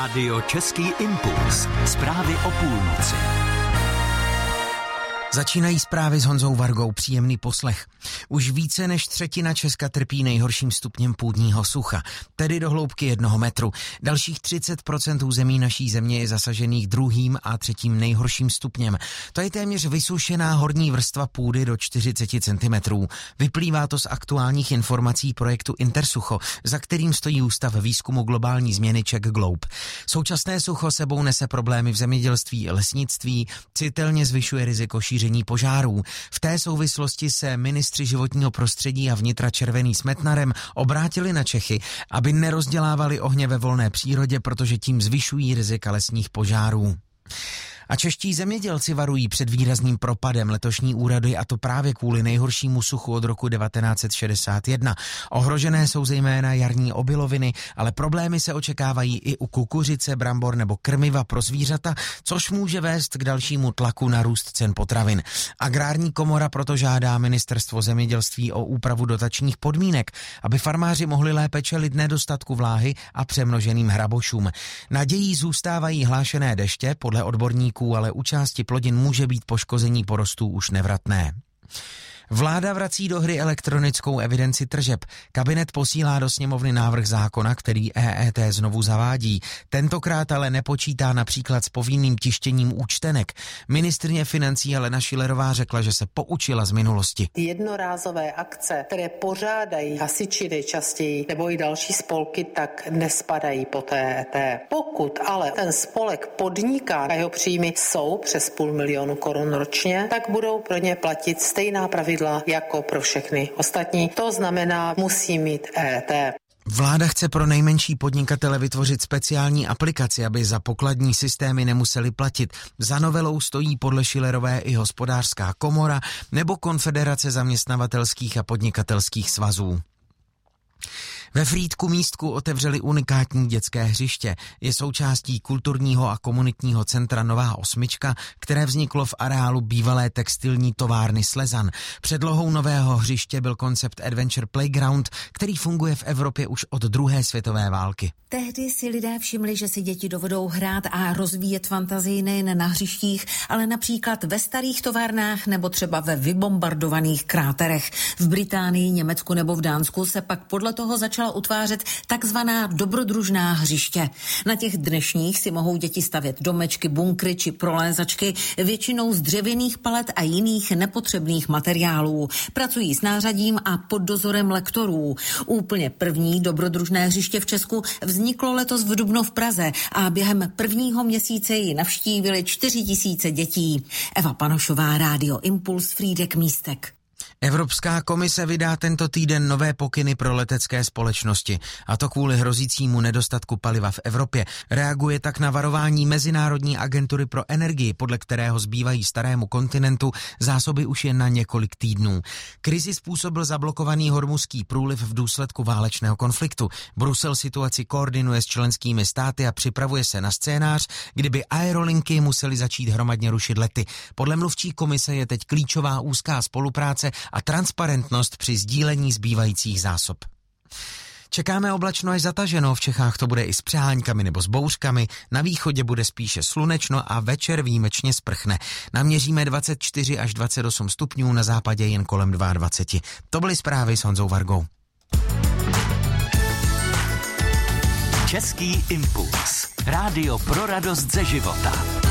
Radio Český impuls. Zprávy o půlnoci. Začínají zprávy s Honzou Vargou, příjemný poslech. Už více než třetina Česka trpí nejhorším stupněm půdního sucha, tedy do hloubky 1 metru. Dalších 30% území naší země je zasažených 2. a 3. nejhorším stupněm. To je téměř vysušená horní vrstva půdy do 40 cm. Vyplývá to z aktuálních informací projektu Intersucho, za kterým stojí Ústav výzkumu globální změny Czech Globe. Současné sucho sebou nese problémy v zemědělství a lesnictví, citelně zvyšuje riziko šíření požárů. V té souvislosti se ministři životního prostředí a vnitra Červený s Metnarem obrátili na Čechy, aby nerozdělávali ohně ve volné přírodě, protože tím zvyšují rizika lesních požárů. A čeští zemědělci varují před výrazným propadem letošní úrody, a to právě kvůli nejhoršímu suchu od roku 1961. Ohrožené jsou zejména jarní obiloviny, ale problémy se očekávají i u kukuřice, brambor nebo krmiva pro zvířata, což může vést k dalšímu tlaku na růst cen potravin. Agrární komora proto žádá ministerstvo zemědělství o úpravu dotačních podmínek, aby farmáři mohli lépe čelit nedostatku vláhy a přemnoženým hrabošům. Nadějí zůstávají hlášené deště, podle odborníků, ale u části plodin může být poškození porostů už nevratné. Vláda vrací do hry elektronickou evidenci tržeb. Kabinet posílá do sněmovny návrh zákona, který EET znovu zavádí. Tentokrát ale nepočítá například s povinným tištěním účtenek. Ministryně financí Alena Schillerová řekla, že se poučila z minulosti. Jednorázové akce, které pořádají hasiči nejčastěji nebo i další spolky, tak nespadají pod EET. Pokud ale ten spolek podniká a jeho příjmy jsou přes 500 000 korun ročně, tak budou pro ně platit stejná pravidla jako pro všechny ostatní. To znamená, musí mít EET. Vláda chce pro nejmenší podnikatele vytvořit speciální aplikaci, aby za pokladní systémy nemuseli platit. Za novelou stojí podle Schillerové i Hospodářská komora nebo Konfederace zaměstnavatelských a podnikatelských svazů. Ve Frýdku Místku otevřeli unikátní dětské hřiště. Je součástí kulturního a komunitního centra Nová Osmička, které vzniklo v areálu bývalé textilní továrny Slezan. Předlohou nového hřiště byl koncept Adventure Playground, který funguje v Evropě už od 2. světové války. Tehdy si lidé všimli, že si děti dovedou hrát a rozvíjet fantazii nejen na hřištích, ale například ve starých továrnách nebo třeba ve vybombardovaných kráterech. V Británii, Německu nebo v Dánsku se pak podle toho začala utvářet takzvaná dobrodružná hřiště. Na těch dnešních si mohou děti stavět domečky, bunkry či prolézačky, většinou z dřevěných palet a jiných nepotřebných materiálů. Pracují s nářadím a pod dozorem lektorů. Úplně první dobrodružné hřiště v Česku vzniklo letos v dubnu v Praze a během prvního měsíce ji navštívili 4 000 dětí. Eva Panošová, Rádio Impuls, Frýdek Místek. Evropská komise vydá tento týden nové pokyny pro letecké společnosti, a to kvůli hrozícímu nedostatku paliva v Evropě. Reaguje tak na varování Mezinárodní agentury pro energii, podle kterého zbývají starému kontinentu zásoby už jen na několik týdnů. Krizi způsobil zablokovaný hormuzský průliv v důsledku válečného konfliktu. Brusel situaci koordinuje s členskými státy a připravuje se na scénář, kdyby aerolinky musely začít hromadně rušit lety. Podle mluvčí komise je teď klíčová úzká spolupráce a transparentnost při sdílení zbývajících zásob. Čekáme oblačno až zataženo, v Čechách to bude i s přeháňkami nebo s bouřkami, na východě bude spíše slunečno a večer výjimečně sprchne. Naměříme 24 až 28 stupňů, na západě jen kolem 22. To byly zprávy s Honzou Vargou. Český impuls. Rádio pro radost ze života.